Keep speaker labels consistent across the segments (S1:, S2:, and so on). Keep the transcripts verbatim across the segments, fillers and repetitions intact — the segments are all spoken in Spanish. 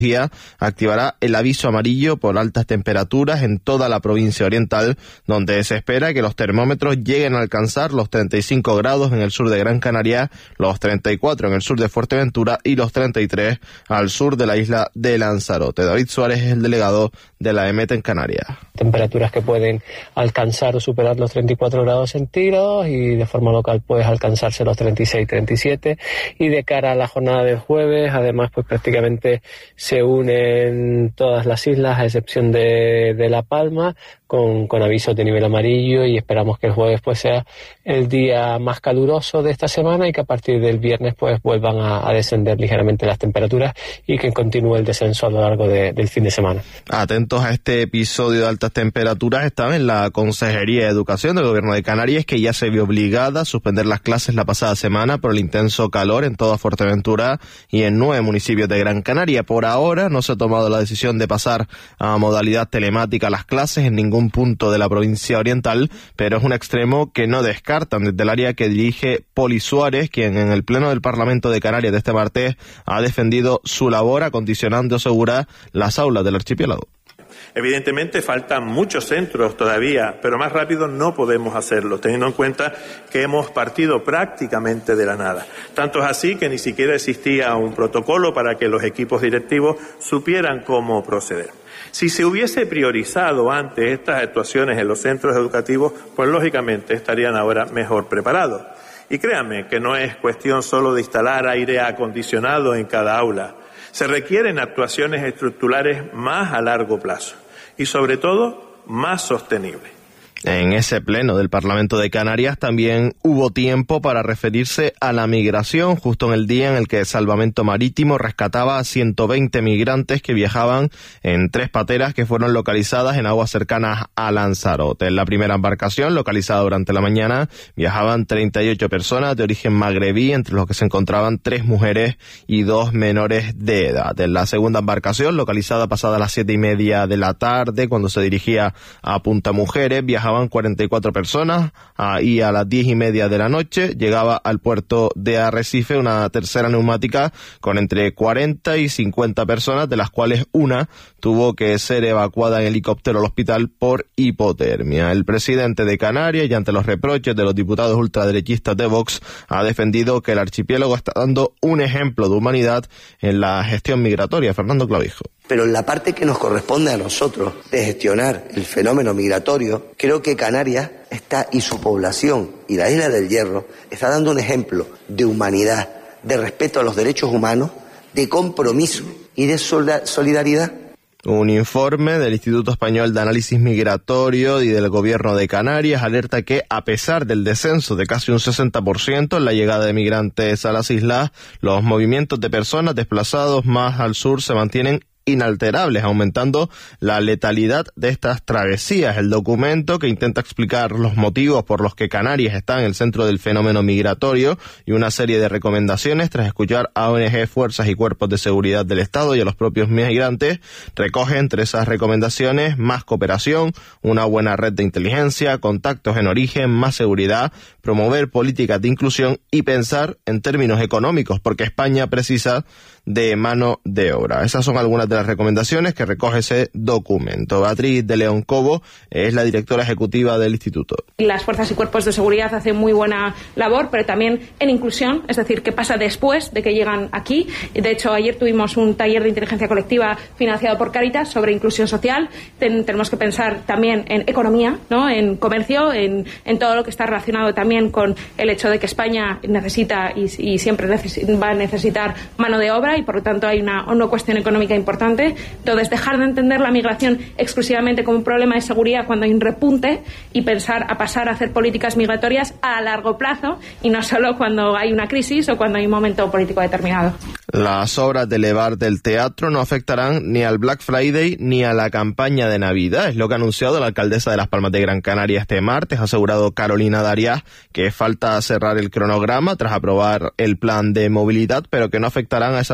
S1: activará el aviso amarillo por altas temperaturas en toda la provincia oriental, donde se espera que los termómetros lleguen a alcanzar los treinta y cinco grados en el sur de Gran Canaria, los treinta y cuatro en el sur de Fuerteventura y los treinta y tres al sur de la isla de Lanzarote. David Suárez es el delegado de la EMET en Canarias.
S2: Temperaturas que pueden alcanzar o superar los treinta y cuatro grados centígrados y de forma local puede alcanzarse los treinta y seis, treinta y siete, y de cara a la jornada del jueves, además, pues prácticamente se unen todas las islas a excepción de, de La Palma con, con avisos de nivel amarillo, y esperamos que el jueves pues sea el día más caluroso de esta semana y que a partir del viernes pues vuelvan a, a descender ligeramente las temperaturas y que continúe el descenso a lo largo de, del fin de semana.
S1: Atentos a este episodio de altas temperaturas estaba en la Consejería de Educación del Gobierno de Canarias, que ya se vio obligada a suspender las clases la pasada semana por el intenso calor en toda Fuerteventura y en nueve municipios de Gran Canaria. Por ahora no se ha tomado la decisión de pasar a modalidad telemática las clases en ningún punto de la provincia oriental, pero es un extremo que no descartan desde el área que dirige Poli Suárez, quien en el Pleno del Parlamento de Canarias de este martes ha defendido su labor acondicionando segura las aulas del archipiélago.
S3: Evidentemente faltan muchos centros todavía, pero más rápido no podemos hacerlo, teniendo en cuenta que hemos partido prácticamente de la nada. Tanto es así que ni siquiera existía un protocolo para que los equipos directivos supieran cómo proceder. Si se hubiese priorizado antes estas actuaciones en los centros educativos, pues lógicamente estarían ahora mejor preparados. Y créanme que no es cuestión solo de instalar aire acondicionado en cada aula. Se requieren actuaciones estructurales más a largo plazo y, sobre todo, más sostenibles.
S1: En ese pleno del Parlamento de Canarias también hubo tiempo para referirse a la migración, justo en el día en el que Salvamento Marítimo rescataba a ciento veinte migrantes que viajaban en tres pateras que fueron localizadas en aguas cercanas a Lanzarote. En la primera embarcación, localizada durante la mañana, viajaban treinta y ocho personas de origen magrebí, entre los que se encontraban tres mujeres y dos menores de edad. En la segunda embarcación, localizada pasada las siete y media de la tarde, cuando se dirigía a Punta Mujeres, viajaban cuarenta y cuatro personas, ah, y a las diez y media de la noche llegaba al puerto de Arrecife una tercera neumática con entre cuarenta y cincuenta personas, de las cuales una tuvo que ser evacuada en helicóptero al hospital por hipotermia. El presidente de Canarias, y ante los reproches de los diputados ultraderechistas de Vox, ha defendido que el archipiélago está dando un ejemplo de humanidad en la gestión migratoria. Fernando Clavijo.
S4: Pero en la parte que nos corresponde a nosotros de gestionar el fenómeno migratorio, creo que Canarias está, y su población y la Isla del Hierro, está dando un ejemplo de humanidad, de respeto a los derechos humanos, de compromiso y de solidaridad.
S1: Un informe del Instituto Español de Análisis Migratorio y del Gobierno de Canarias alerta que, a pesar del descenso de casi un sesenta por ciento en la llegada de migrantes a las islas, los movimientos de personas desplazados más al sur se mantienen inalterables, aumentando la letalidad de estas travesías. El documento, que intenta explicar los motivos por los que Canarias está en el centro del fenómeno migratorio y una serie de recomendaciones tras escuchar a O N G, fuerzas y cuerpos de seguridad del Estado y a los propios migrantes, recoge entre esas recomendaciones más cooperación, una buena red de inteligencia, contactos en origen, más seguridad, promover políticas de inclusión y pensar en términos económicos, porque España precisa de mano de obra. Esas son algunas de las recomendaciones que recoge ese documento. Beatriz de León Cobo es la directora ejecutiva del instituto.
S5: Las fuerzas y cuerpos de seguridad hacen muy buena labor, pero también en inclusión, es decir, qué pasa después de que llegan aquí. De hecho, ayer tuvimos un taller de inteligencia colectiva financiado por Cáritas sobre inclusión social. Ten, tenemos que pensar también en economía, ¿no?, en comercio, en, en todo lo que está relacionado también con el hecho de que España necesita y, y siempre neces- va a necesitar mano de obra, y por lo tanto hay una, una cuestión económica importante. Entonces, dejar de entender la migración exclusivamente como un problema de seguridad cuando hay un repunte, y pensar a pasar a hacer políticas migratorias a largo plazo y no solo cuando hay una crisis o cuando hay un momento político determinado.
S1: Las obras de Levar del teatro no afectarán ni al Black Friday ni a la campaña de Navidad, es lo que ha anunciado la alcaldesa de Las Palmas de Gran Canaria este martes. Ha asegurado Carolina Darias que falta cerrar el cronograma tras aprobar el plan de movilidad, pero que no afectarán a esas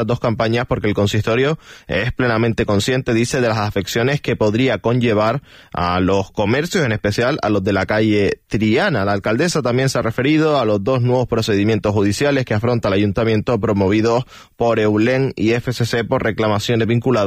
S1: dos campañas porque el consistorio es plenamente consciente, dice, de las afecciones que podría conllevar a los comercios, en especial a los de la calle Triana. La alcaldesa también se ha referido a los dos nuevos procedimientos judiciales que afronta el ayuntamiento promovidos por Eulen y F C C por reclamaciones vinculadas